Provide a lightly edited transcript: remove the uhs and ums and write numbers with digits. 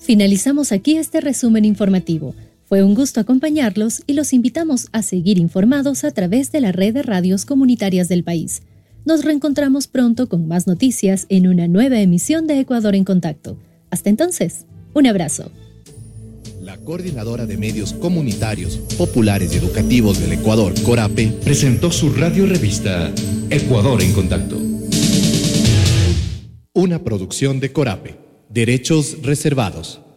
Finalizamos aquí este resumen informativo. Fue un gusto acompañarlos y los invitamos a seguir informados a través de la red de radios comunitarias del país. Nos reencontramos pronto con más noticias en una nueva emisión de Ecuador en Contacto. Hasta entonces, un abrazo. La Coordinadora de Medios Comunitarios, Populares y Educativos del Ecuador, CORAPE, presentó su radiorevista Ecuador en Contacto. Una producción de CORAPE. Derechos reservados.